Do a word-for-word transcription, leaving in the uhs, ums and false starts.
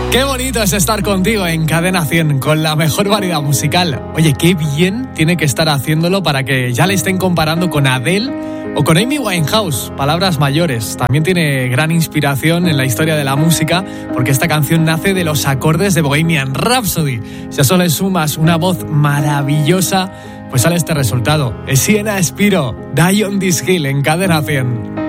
Qué bonito es estar contigo en Cadena cien con la mejor variedad musical. Oye, qué bien tiene que estar haciéndolo para que ya le estén comparando con Adele o con Amy Winehouse, palabras mayores. También tiene gran inspiración en la historia de la música porque esta canción nace de los acordes de Bohemian Rhapsody. Si a eso le sumas una voz maravillosa, pues sale este resultado. Es Sienna Spiro, Die on This Hill en Cadena cien.